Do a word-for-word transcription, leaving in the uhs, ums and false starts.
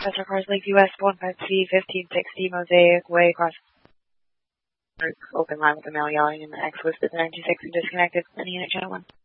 Professor Cars Lake U S one five C fifteen sixty Mosaic Way across open line with the male yelling and the X listed nine two six and disconnected. Any unit channel one.